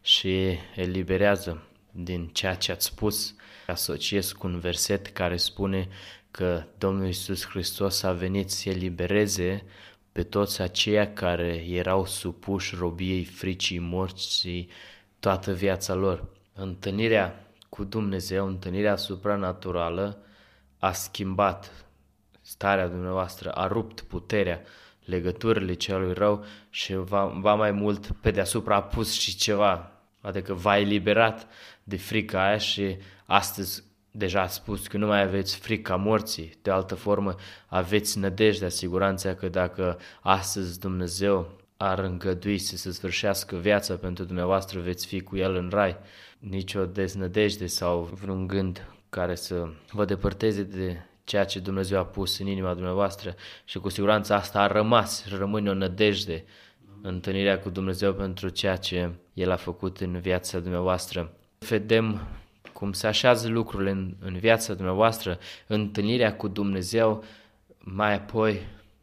și eliberează din ceea ce ați spus. Asociez cu un verset care spune că Domnul Iisus Hristos a venit să elibereze pe toți aceia care erau supuși robiei fricii morții toată viața lor. Întâlnirea cu Dumnezeu, întâlnirea supranaturală a schimbat starea dumneavoastră, a rupt puterea, legăturile celui rău și va mai mult pe deasupra a pus și ceva, adică v-a eliberat de frica aia și astăzi deja ați spus că nu mai aveți frica morții, de altă formă aveți nădejdea, siguranța că dacă astăzi Dumnezeu ar îngădui să se sfârșească viața pentru dumneavoastră, veți fi cu El în rai. Nicio deznădejde sau vreun gând care să vă depărteze de ceea ce Dumnezeu a pus în inima dumneavoastră și cu siguranță asta a rămas și rămâne o nădejde, întâlnirea cu Dumnezeu pentru ceea ce El a făcut în viața dumneavoastră. Vedem cum se așează lucrurile în viața dumneavoastră, întâlnirea cu Dumnezeu, mai apoi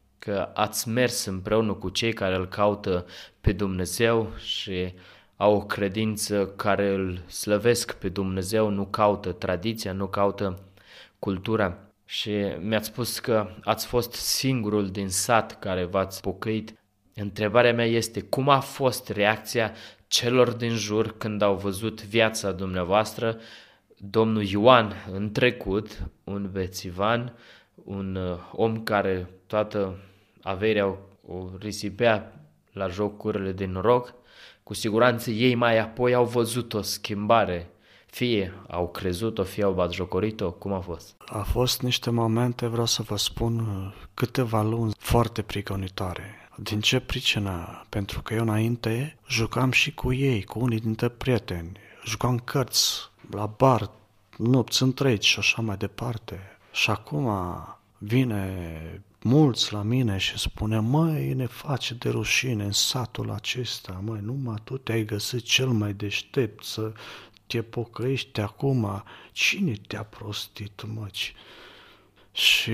că ați mers împreună cu cei care îl caută pe Dumnezeu și au o credință care îl slăvesc pe Dumnezeu, nu caută tradiția, nu caută cultura. Și mi-ați spus că ați fost singurul din sat care v-ați pocăit. Întrebarea mea este, cum a fost reacția celor din jur când au văzut viața dumneavoastră? Domnul Ioan în trecut, un bețivan, un om care toată averea o risipea la jocurile de noroc, cu siguranță ei mai apoi au văzut o schimbare. Fie au crezut-o, fie au batjocorit-o, cum a fost? A fost niște momente, vreau să vă spun, câteva luni foarte prigonitoare. Din ce pricină? Pentru că eu înainte jucam și cu ei, cu unii dintre prieteni. Jucam cărți, la bar, nopți întregi și așa mai departe. Și acum vine mulți la mine și spune, măi, ne face de rușine în satul acesta, măi, numai tu te-ai găsit cel mai deștept să te pocăiești acum, cine te-a prostit, măci? Și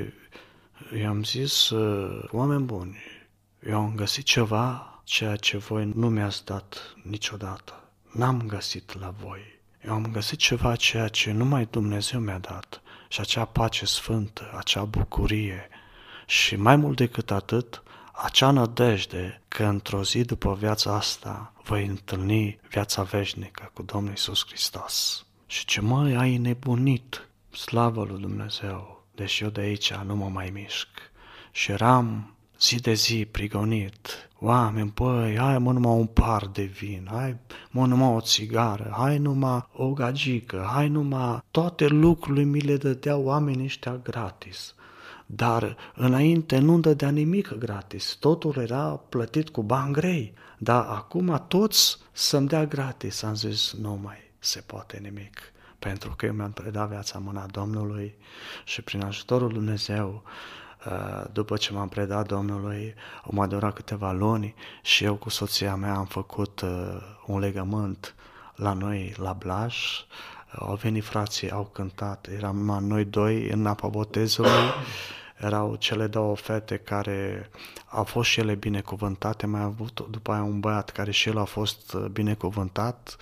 i-am zis, oameni buni, eu am găsit ceva, ceea ce voi nu mi-ați dat niciodată. N-am găsit la voi. Eu am găsit ceva, ceea ce numai Dumnezeu mi-a dat. Și acea pace sfântă, acea bucurie. Și mai mult decât atât, acea nădejde că într-o zi după viața asta voi întâlni viața veșnică cu Domnul Iisus Hristos. Și ce măi, ai nebunit, slavă lui Dumnezeu, deși eu de aici nu mă mai mișc. Și eram zi de zi prigonit, oameni, băi, hai mă numai un par de vin, hai mă numai o țigară, hai numai o gagică, hai numai toate lucrurile mi le dădeau oamenii ăștia gratis. Dar înainte nu-mi dădea nimic gratis, totul era plătit cu bani grei, dar acum toți să-mi dea gratis. Am zis, nu mai se poate nimic, pentru că eu mi-am predat viața în mâna Domnului și prin ajutorul lui Dumnezeu, după ce m-am predat Domnului, au mai durat câteva luni și eu cu soția mea am făcut un legământ la noi la Blaj. Au venit frații, au cântat, eram noi doi în apa botezului, erau cele două fete care au fost și ele binecuvântate, mai avut după aia un băiat care și el a fost binecuvântat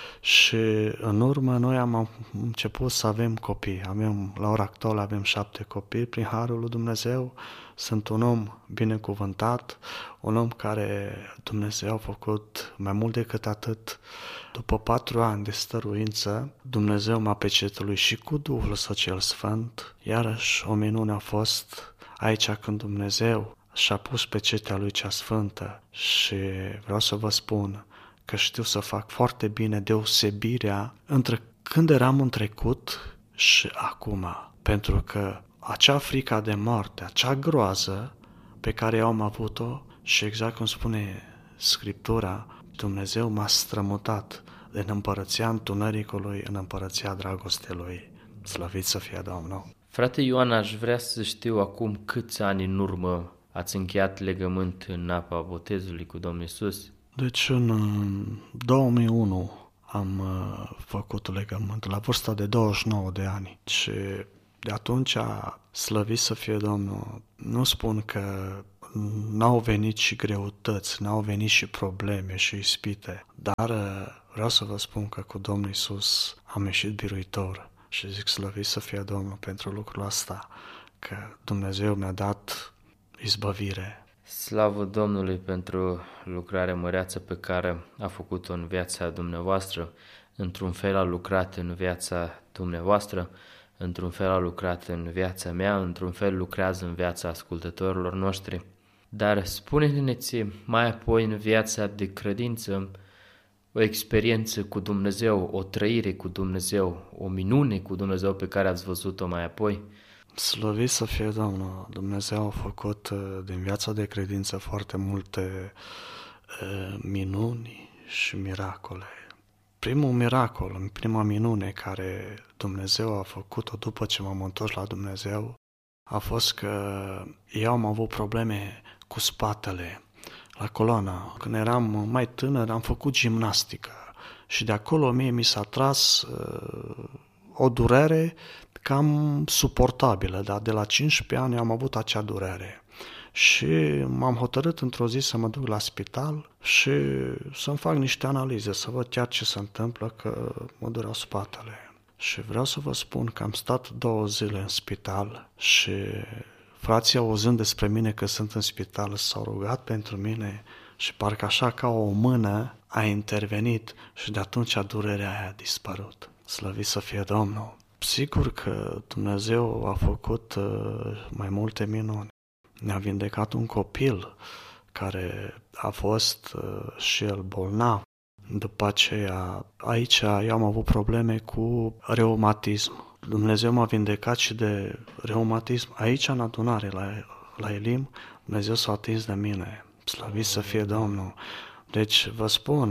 și în urmă noi am început să avem copii. La ora actuală avem 7 copii prin Harul lui Dumnezeu. Sunt un om binecuvântat, un om care Dumnezeu a făcut mai mult decât atât. După 4 ani de stăruință, Dumnezeu m-a pecetuit și cu Duhul Său cel Sfânt. Iarăși o minune a fost aici când Dumnezeu și-a pus pecetea Lui cea Sfântă și vreau să vă spun că știu să fac foarte bine deosebirea între când eram în trecut și acum. Pentru că acea frică de moarte, acea groază pe care eu am avut-o și exact cum spune Scriptura, Dumnezeu m-a strămutat din împărăția întunericului în împărăția dragostelui. Slăvit să fie Domnul! Frate Ioan, aș vrea să știu acum câți ani în urmă ați încheiat legământ în apa botezului cu Domnul Iisus? Deci în 2001 am făcut legământ la vârsta de 29 de ani și de atunci, slăvit să fie Domnul, nu spun că n-au venit și greutăți, n-au venit și probleme și ispite, dar vreau să vă spun că cu Domnul Iisus am ieșit biruitor și zic slăvit să fie Domnul pentru lucrul ăsta, că Dumnezeu mi-a dat izbăvire. Slavă Domnului pentru lucrarea măreață pe care a făcut-o în viața dumneavoastră. Într-un fel a lucrat în viața dumneavoastră, într-un fel a lucrat în viața mea, într-un fel lucrează în viața ascultătorilor noștri. Dar spune-ne-ți mai apoi în viața de credință o experiență cu Dumnezeu, o trăire cu Dumnezeu, o minune cu Dumnezeu pe care ați văzut-o mai apoi. Slăvit să fie Domnul! Dumnezeu a făcut din viața de credință foarte multe minuni și miracole. Primul miracol, prima minune care Dumnezeu a făcut-o după ce m-am întors la Dumnezeu a fost că eu am avut probleme cu spatele la coloană. Când eram mai tânăr am făcut gimnastică și de acolo mie mi s-a tras o durere cam suportabilă, dar de la 15 ani am avut acea durere. Și m-am hotărât într-o zi să mă duc la spital și să-mi fac niște analize, să văd chiar ce se întâmplă, că mă dureau spatele. Și vreau să vă spun că am stat 2 zile în spital și frații, auzând despre mine că sunt în spital, s-au rugat pentru mine și parcă așa ca o mână a intervenit și de atunci durerea aia a dispărut. Slăvit să fie Domnul! Sigur că Dumnezeu a făcut mai multe minuni. Ne-a vindecat un copil care a fost și el bolnav. După aceea, aici eu am avut probleme cu reumatism. Dumnezeu m-a vindecat și de reumatism. Aici, în adunare, la Elim, Dumnezeu s-a atins de mine. Slăvit să fie Domnul! Deci, vă spun,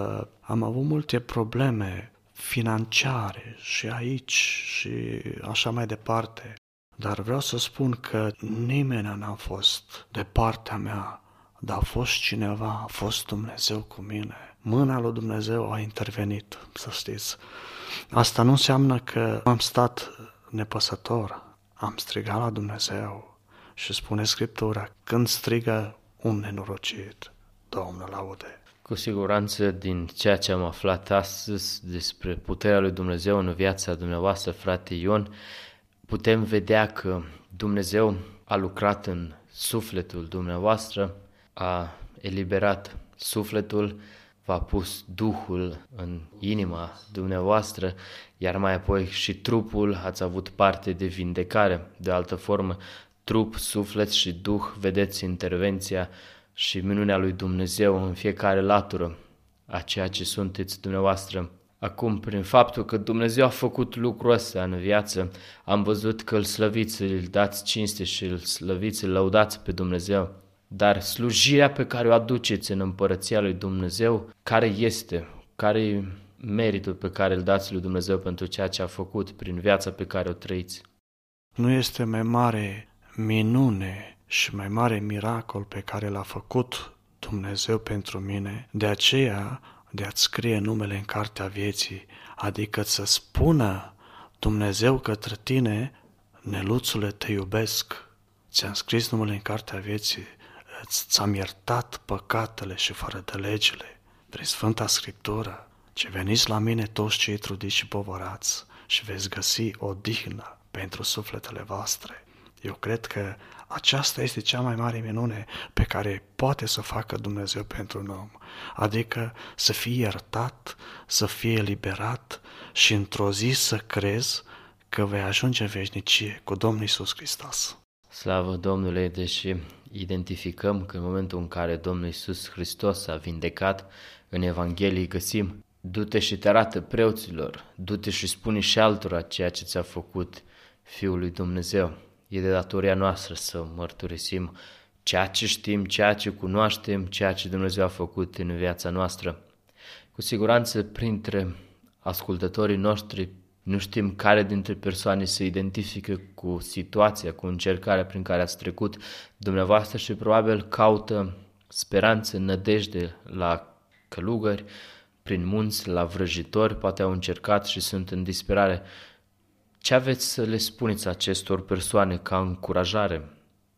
am avut multe probleme financiare și aici și așa mai departe. Dar vreau să spun că nimeni n-a fost de partea mea, dar a fost cineva, a fost Dumnezeu cu mine. Mâna lui Dumnezeu a intervenit, să știți. Asta nu înseamnă că am stat nepăsător, am strigat la Dumnezeu și spune Scriptura, când strigă un nenorocit, Domnul aude. Cu siguranță, din ceea ce am aflat astăzi despre puterea lui Dumnezeu în viața dumneavoastră, frate Ion, putem vedea că Dumnezeu a lucrat în sufletul dumneavoastră, a eliberat sufletul, v-a pus Duhul în inima dumneavoastră, iar mai apoi și trupul, ați avut parte de vindecare. De altă formă, trup, suflet și Duh, vedeți intervenția și minunea lui Dumnezeu în fiecare latură a ceea ce sunteți dumneavoastră. Acum, prin faptul că Dumnezeu a făcut lucrul ăsta în viață, am văzut că îl slăviți, îl dați cinste și îl slăviți, îl lăudați pe Dumnezeu. Dar slujirea pe care o aduceți în împărăția lui Dumnezeu, care este? Care meritul pe care îl dați lui Dumnezeu pentru ceea ce a făcut prin viața pe care o trăiți? Nu este mai mare minune și mai mare miracol pe care l-a făcut Dumnezeu pentru mine, de aceea de a-ți scrie numele în cartea vieții, adică să spună Dumnezeu către tine, Neluțule, te iubesc, ți-am scris numele în cartea vieții, ți-am iertat păcatele și fără de legile, prin Sfânta Scriptură, ce veniți la mine toți cei trudiți și povărați și veți găsi odihnă pentru sufletele voastre. Eu cred că aceasta este cea mai mare minune pe care poate să facă Dumnezeu pentru un om, adică să fie iertat, să fie eliberat și într-o zi să crezi că vei ajunge în veșnicie cu Domnul Iisus Hristos. Slavă Domnului, deși identificăm că în momentul în care Domnul Iisus Hristos a vindecat, în Evanghelie găsim: du-te și te arată preoților, du-te și spune și altora ceea ce ți-a făcut Fiul lui Dumnezeu. E de datoria noastră să mărturisim ceea ce știm, ceea ce cunoaștem, ceea ce Dumnezeu a făcut în viața noastră. Cu siguranță, printre ascultătorii noștri, nu știm care dintre persoane se identifică cu situația, cu încercarea prin care ați trecut dumneavoastră și probabil caută speranță, nădejde la călugări, prin munți, la vrăjitori, poate au încercat și sunt în disperare. Ce aveți să le spuneți acestor persoane ca încurajare?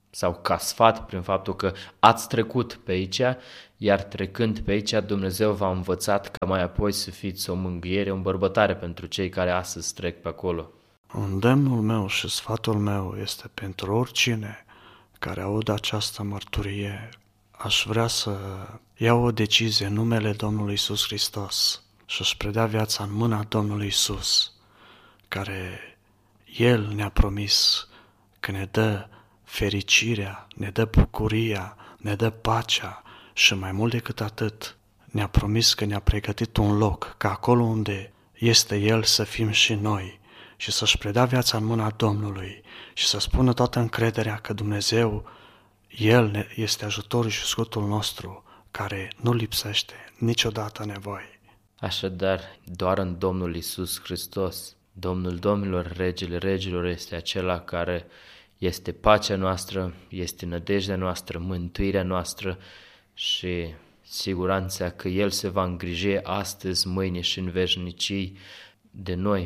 sau ca sfat prin faptul că ați trecut pe aici, iar trecând pe aici Dumnezeu v-a învățat ca mai apoi să fiți o mângâiere, o îmbărbătare pentru cei care astăzi trec pe acolo. Îndemnul meu și sfatul meu este pentru oricine care audă această mărturie. Aș vrea să iau o decizie în numele Domnului Iisus Hristos și își predea viața în mâna Domnului Iisus, care El ne-a promis că ne dă fericirea, ne dă bucuria, ne dă pacea și mai mult decât atât, ne-a promis că ne-a pregătit un loc, ca acolo unde este El să fim și noi și să-și predea viața în mâna Domnului și să spună toată încrederea că Dumnezeu, El este ajutorul și scutul nostru, care nu lipsește niciodată nevoie. Așadar, doar în Domnul Iisus Hristos, Domnul Domnilor, Regele Regilor, este acela care este pacea noastră, este nădejdea noastră, mântuirea noastră și siguranța că El se va îngriji astăzi, mâine și în veșnicii de noi.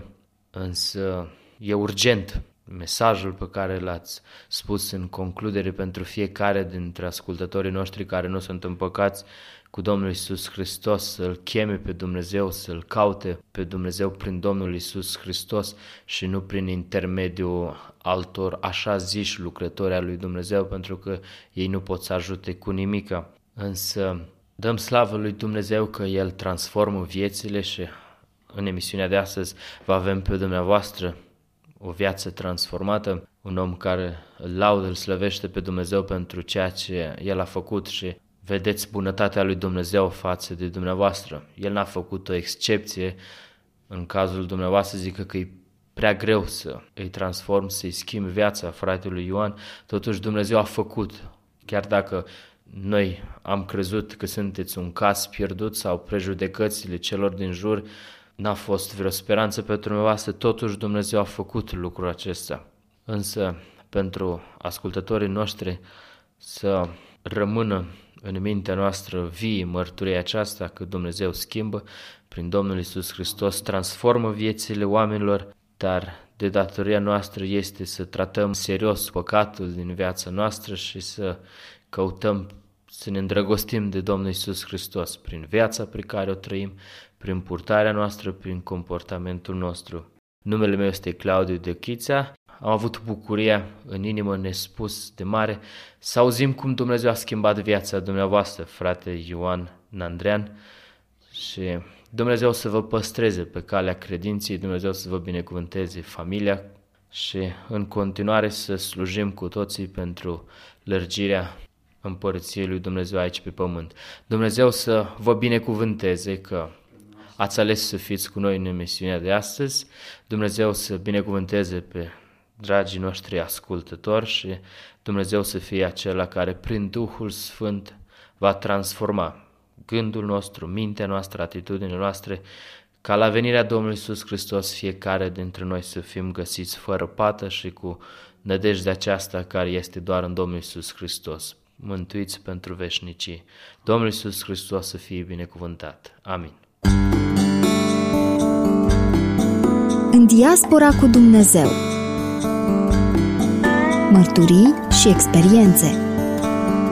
Însă e urgent mesajul pe care l-ați spus în concludere pentru fiecare dintre ascultătorii noștri care nu sunt împăcați cu Domnul Iisus Hristos, să-L cheme pe Dumnezeu, să-L caute pe Dumnezeu prin Domnul Iisus Hristos și nu prin intermediul altor așa ziși lucrători al lui Dumnezeu, pentru că ei nu pot să ajute cu nimica. Însă dăm slavă lui Dumnezeu că El transformă viețile și în emisiunea de astăzi vă avem pe dumneavoastră o viață transformată, un om care îl laudă, îl slăvește pe Dumnezeu pentru ceea ce El a făcut și vedeți bunătatea lui Dumnezeu față de dumneavoastră. El n-a făcut o excepție în cazul dumneavoastră, zică că e prea greu să îi transform, să-i schimb viața fratelui Ioan, totuși Dumnezeu a făcut. Chiar dacă noi am crezut că sunteți un caz pierdut sau prejudecățile celor din jur, n-a fost vreo speranță pentru dumneavoastră, totuși Dumnezeu a făcut lucrul acesta. Însă, pentru ascultătorii noștri să rămână în mintea noastră vie mărturia aceasta că Dumnezeu schimbă, prin Domnul Iisus Hristos transformă viețile oamenilor, dar de datoria noastră este să tratăm serios păcatul din viața noastră și să căutăm să ne îndrăgostim de Domnul Iisus Hristos prin viața pe care o trăim, prin purtarea noastră, prin comportamentul nostru. Numele meu este Claudiu Dechița. Am avut bucuria în inimă nespus de mare să auzim cum Dumnezeu a schimbat viața dumneavoastră, frate Ioan Nandrean, și Dumnezeu să vă păstreze pe calea credinței, Dumnezeu să vă binecuvânteze familia și în continuare să slujim cu toții pentru lărgirea împărăției lui Dumnezeu aici pe pământ. Dumnezeu să vă binecuvânteze că ați ales să fiți cu noi în emisiunea de astăzi. Dumnezeu să binecuvânteze pe dragii noștri ascultători și Dumnezeu să fie acela care prin Duhul Sfânt va transforma gândul nostru, mintea noastră, atitudinile noastre, ca la venirea Domnului Iisus Hristos fiecare dintre noi să fim găsiți fără pată și cu nădejdea aceasta care este doar în Domnul Iisus Hristos, mântuiți pentru veșnicii. Domnul Iisus Hristos să fie binecuvântat. Amin. În diaspora cu Dumnezeu. Mărturii și experiențe.